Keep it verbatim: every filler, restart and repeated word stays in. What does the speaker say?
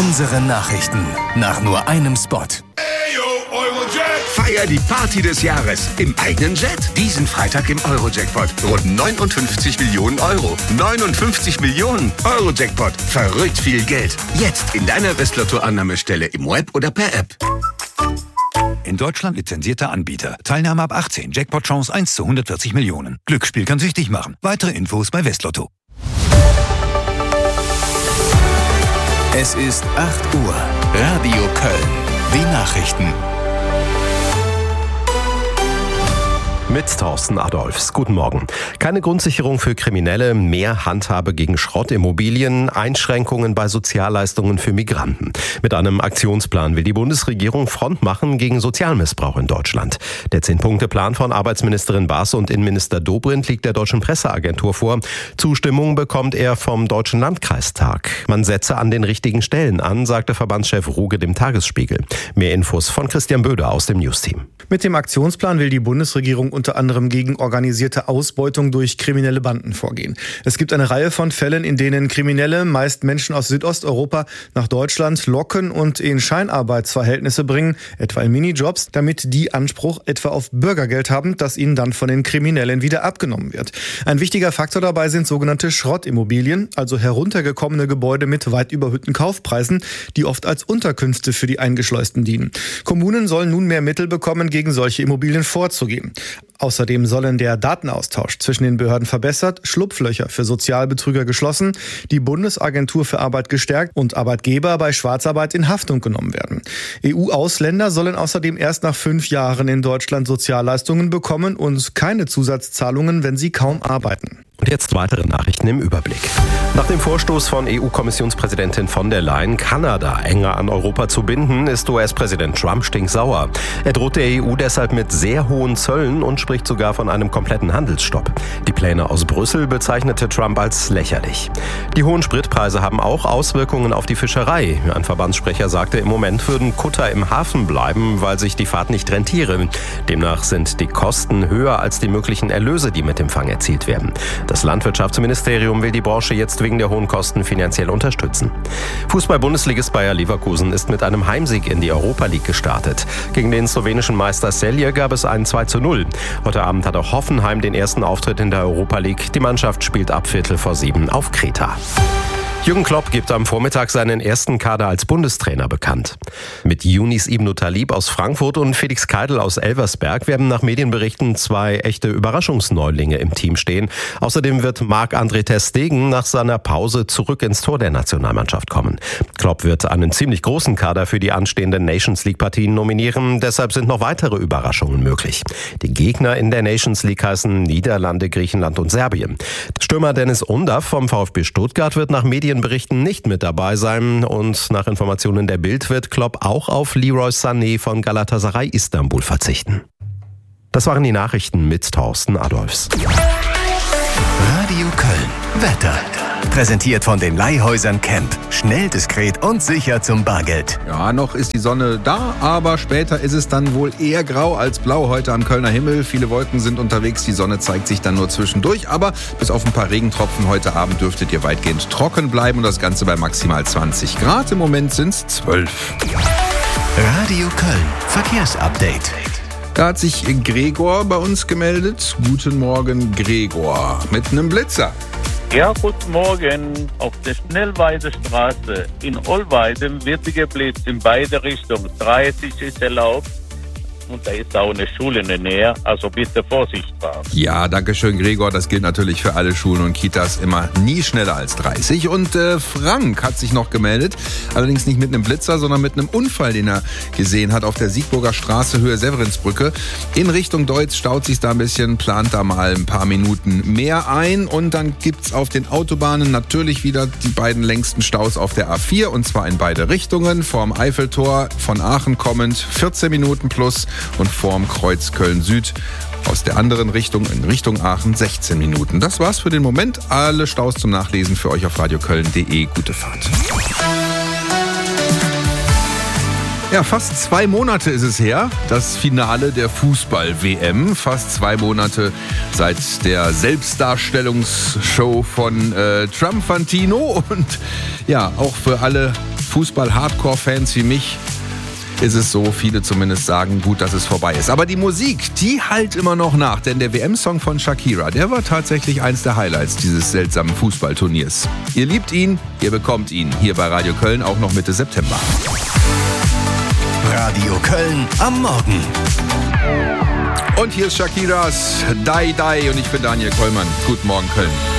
Unsere Nachrichten nach nur einem Spot. Feier die Party des Jahres im eigenen Jet. Diesen Freitag im Euro-Jackpot. Rund neunundfünfzig Millionen Euro. neunundfünfzig Millionen Euro-Jackpot. Verrückt viel Geld. Jetzt in deiner Westlotto-Annahmestelle im Web oder per App. In Deutschland lizenzierter Anbieter. Teilnahme ab achtzehn. Jackpot-Chance eins zu hundertvierzig Millionen. Glücksspiel kann süchtig machen. Weitere Infos bei Westlotto. Es ist acht Uhr. Radio Köln. Die Nachrichten. Mit Thorsten Adolfs. Guten Morgen. Keine Grundsicherung für Kriminelle, mehr Handhabe gegen Schrottimmobilien, Einschränkungen bei Sozialleistungen für Migranten. Mit einem Aktionsplan will die Bundesregierung Front machen gegen Sozialmissbrauch in Deutschland. Der Zehn-Punkte-Plan von Arbeitsministerin Baas und Innenminister Dobrindt liegt der Deutschen Presseagentur vor. Zustimmung bekommt er vom Deutschen Landkreistag. Man setze an den richtigen Stellen an, sagte Verbandschef Ruge dem Tagesspiegel. Mehr Infos von Christian Böder aus dem Newsteam. Mit dem Aktionsplan will die Bundesregierung unter anderem gegen organisierte Ausbeutung durch kriminelle Banden vorgehen. Es gibt eine Reihe von Fällen, in denen Kriminelle, meist Menschen aus Südosteuropa, nach Deutschland locken und in Scheinarbeitsverhältnisse bringen, etwa in Minijobs, damit die Anspruch etwa auf Bürgergeld haben, das ihnen dann von den Kriminellen wieder abgenommen wird. Ein wichtiger Faktor dabei sind sogenannte Schrottimmobilien, also heruntergekommene Gebäude mit weit überhöhten Kaufpreisen, die oft als Unterkünfte für die Eingeschleusten dienen. Kommunen sollen nun mehr Mittel bekommen, gegen solche Immobilien vorzugehen. Außerdem sollen der Datenaustausch zwischen den Behörden verbessert, Schlupflöcher für Sozialbetrüger geschlossen, die Bundesagentur für Arbeit gestärkt und Arbeitgeber bei Schwarzarbeit in Haftung genommen werden. E U-Ausländer sollen außerdem erst nach fünf Jahren in Deutschland Sozialleistungen bekommen und keine Zusatzzahlungen, wenn sie kaum arbeiten. Und jetzt weitere Nachrichten im Überblick. Nach dem Vorstoß von E U-Kommissionspräsidentin von der Leyen, Kanada enger an Europa zu binden, ist U S-Präsident Trump stinksauer. Er droht der E U deshalb mit sehr hohen Zöllen und spricht sogar von einem kompletten Handelsstopp. Die Pläne aus Brüssel bezeichnete Trump als lächerlich. Die hohen Spritpreise haben auch Auswirkungen auf die Fischerei. Ein Verbandssprecher sagte, im Moment würden Kutter im Hafen bleiben, weil sich die Fahrt nicht rentiere. Demnach sind die Kosten höher als die möglichen Erlöse, die mit dem Fang erzielt werden. Das Landwirtschaftsministerium will die Branche jetzt wegen der hohen Kosten finanziell unterstützen. Fußball-Bundesligist Bayer Leverkusen ist mit einem Heimsieg in die Europa League gestartet. Gegen den slowenischen Meister Celje gab es ein zwei zu null. Heute Abend hat auch Hoffenheim den ersten Auftritt in der Europa League. Die Mannschaft spielt ab Viertel vor sieben auf Kreta. Jürgen Klopp gibt am Vormittag seinen ersten Kader als Bundestrainer bekannt. Mit Younis Ibn Talib aus Frankfurt und Felix Keidl aus Elversberg werden nach Medienberichten zwei echte Überraschungsneulinge im Team stehen. Außerdem wird Marc-André ter Stegen nach seiner Pause zurück ins Tor der Nationalmannschaft kommen. Klopp wird einen ziemlich großen Kader für die anstehenden Nations League-Partien nominieren. Deshalb sind noch weitere Überraschungen möglich. Die Gegner in der Nations League heißen Niederlande, Griechenland und Serbien. Stürmer Dennis Undav vom VfB Stuttgart wird nach Medien Berichten nicht mit dabei sein und nach Informationen der Bild wird Klopp auch auf Leroy Sané von Galatasaray Istanbul verzichten. Das waren die Nachrichten mit Thorsten Adolfs. Radio Köln. Wetter. Präsentiert von den Leihhäusern Camp. Schnell, diskret und sicher zum Bargeld. Ja, noch ist die Sonne da, aber später ist es dann wohl eher grau als blau heute am Kölner Himmel. Viele Wolken sind unterwegs, die Sonne zeigt sich dann nur zwischendurch, aber bis auf ein paar Regentropfen heute Abend dürftet ihr weitgehend trocken bleiben und das Ganze bei maximal zwanzig Grad. Im Moment sind es zwölf. Radio Köln. Verkehrsupdate. Da hat sich Gregor bei uns gemeldet. Guten Morgen, Gregor. Mit einem Blitzer. Ja, guten Morgen. Auf der Schnellweidestraße in Ollweiden wird sie geblitzt in beide Richtungen. dreißig ist erlaubt. Und da ist auch eine Schule in der Nähe, also bitte Vorsicht fahren. Ja, danke schön, Gregor. Das gilt natürlich für alle Schulen und Kitas immer nie schneller als dreißig. Und äh, Frank hat sich noch gemeldet, allerdings nicht mit einem Blitzer, sondern mit einem Unfall, den er gesehen hat auf der Siegburger Straße, Höhe Severinsbrücke. In Richtung Deutz staut sich da ein bisschen, plant da mal ein paar Minuten mehr ein. Und dann gibt's auf den Autobahnen natürlich wieder die beiden längsten Staus auf der A vier, und zwar in beide Richtungen. Vorm Eiffeltor von Aachen kommend vierzehn Minuten plus. Und vorm Kreuz Köln-Süd aus der anderen Richtung in Richtung Aachen sechzehn Minuten. Das war's für den Moment. Alle Staus zum Nachlesen für euch auf radioköln punkt de. Gute Fahrt. Ja, fast zwei Monate ist es her, das Finale der Fußball-W M. Fast zwei Monate seit der Selbstdarstellungsshow von äh, Trumpfantino. Und ja, auch für alle Fußball-Hardcore-Fans wie mich ist es so, viele zumindest sagen, gut, dass es vorbei ist. Aber die Musik, die hallt immer noch nach, denn der W M-Song von Shakira, der war tatsächlich eins der Highlights dieses seltsamen Fußballturniers. Ihr liebt ihn, ihr bekommt ihn, hier bei Radio Köln auch noch Mitte September. Radio Köln am Morgen. Und hier ist Shakiras Dai Dai und ich bin Daniel Kollmann. Guten Morgen, Köln.